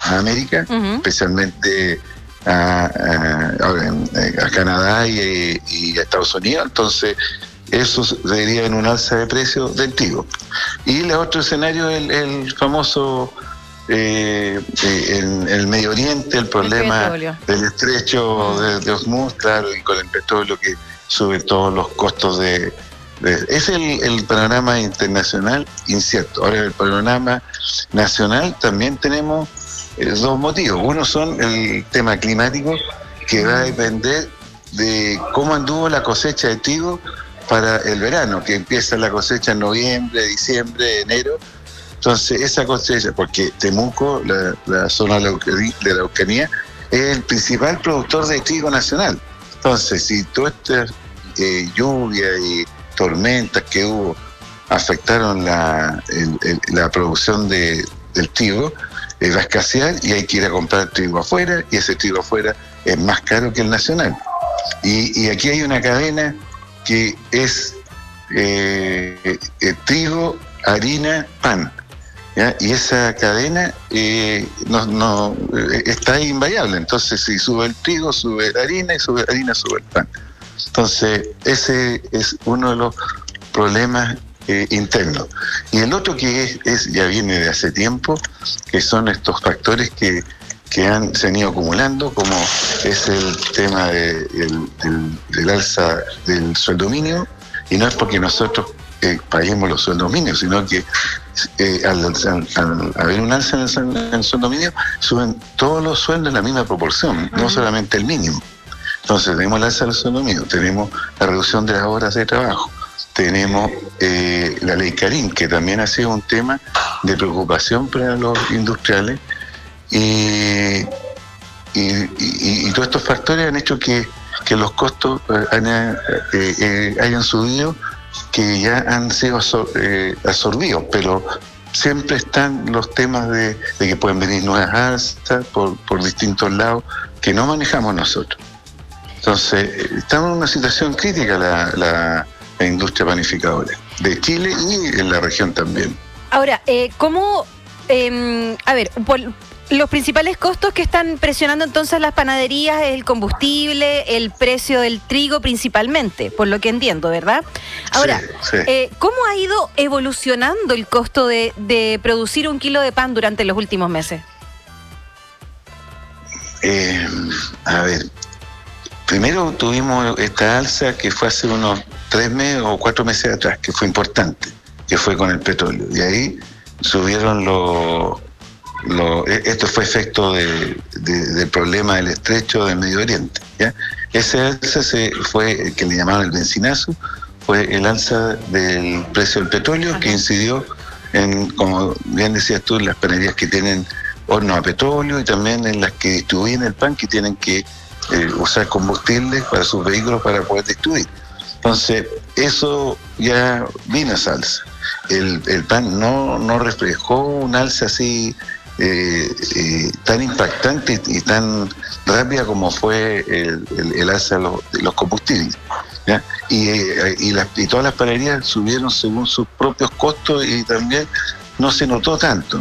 a América, especialmente a Canadá y a Estados Unidos. Entonces eso se deriva en un alza de precios del trigo. Y el otro escenario es el famoso en el Medio Oriente, el problema del estrecho de Hormuz, claro, y con el petróleo que sube todos los costos es el panorama internacional incierto. Ahora, el panorama nacional también tenemos dos motivos. Uno son el tema climático, que va a depender de cómo anduvo la cosecha de trigo para el verano, que empieza la cosecha en noviembre, diciembre, enero. Entonces, esa cosecha, porque Temuco, la zona de la Araucanía, es el principal productor de trigo nacional. Entonces, si toda esta lluvia y tormentas que hubo afectaron la producción del trigo, va a escasear y hay que ir a comprar trigo afuera, y ese trigo afuera es más caro que el nacional. Y aquí hay una cadena que es trigo, harina, pan, ¿ya? Y esa cadena está invariable. Entonces, si sube el trigo, sube la harina, y sube la harina, sube el pan. Entonces, ese es uno de los problemas internos. Y el otro que ya viene de hace tiempo, que son estos factores que se han ido acumulando, como es el tema del alza del sueldo mínimo, y no es porque nosotros paguemos los sueldos mínimos, sino que al haber un alza en el sueldo mínimo, suben todos los sueldos en la misma proporción, no solamente el mínimo. Entonces tenemos el alza del sueldo mínimo, tenemos la reducción de las horas de trabajo, tenemos la ley Karim, que también ha sido un tema de preocupación para los industriales, y todos estos factores han hecho que los costos hayan subido, que ya han sido absorbidos, pero siempre están los temas de que pueden venir nuevas alzas por distintos lados que no manejamos nosotros. Entonces, estamos en una situación crítica la industria panificadora de Chile y en la región también. Ahora, ¿cómo...? Los principales costos que están presionando entonces las panaderías es el combustible, el precio del trigo principalmente, por lo que entiendo, ¿verdad? Ahora, sí. ¿Cómo ha ido evolucionando el costo de producir un kilo de pan durante los últimos meses? Primero tuvimos esta alza que fue hace unos 3 meses o 4 meses atrás, que fue importante, que fue con el petróleo. Y ahí subieron esto fue efecto del problema del estrecho del Medio Oriente, ¿ya? Ese alza fue, que le llamaban el benzinazo, fue el alza del precio del petróleo, que incidió en, como bien decías tú, en las panaderías que tienen horno a petróleo y también en las que distribuyen el pan, que tienen que usar combustible para sus vehículos para poder distribuir. Entonces, eso ya vino esa alza. El pan no reflejó un alza así tan impactante y tan rápida como fue el alza de los combustibles, ¿ya? Y todas las panaderías subieron según sus propios costos, y también no se notó tanto,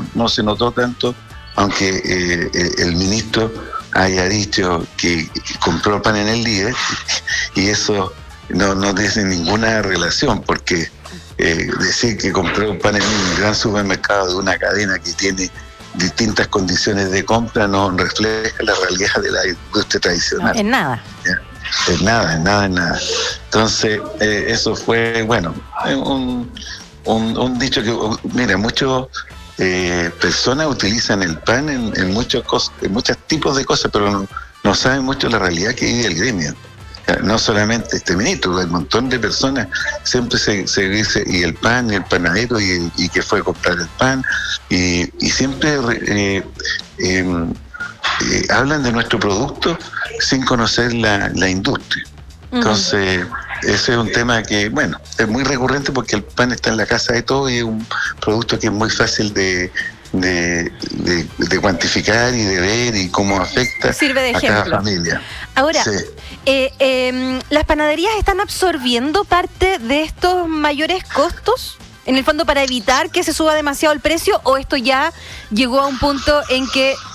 aunque el ministro haya dicho que compró pan en el líder, y eso no tiene ninguna relación, porque decir que compró pan en un gran supermercado de una cadena que tiene distintas condiciones de compra no refleja la realidad de la industria tradicional. No, en nada. ¿Ya? En nada. Entonces, eso fue, bueno, un dicho que, mira, muchas personas utilizan el pan en muchos tipos de cosas, pero no saben mucho la realidad que vive el gremio. No solamente este ministro, hay un montón de personas, siempre se dice, y el pan, y el panadero, y que fue a comprar el pan, y siempre hablan de nuestro producto sin conocer la industria. Entonces, ese es un tema que, bueno, es muy recurrente porque el pan está en la casa de todos y es un producto que es muy fácil de cuantificar y de ver y cómo afecta a cada familia. Ahora, ¿las panaderías están absorbiendo parte de estos mayores costos, en el fondo, para evitar que se suba demasiado el precio, o esto ya llegó a un punto en que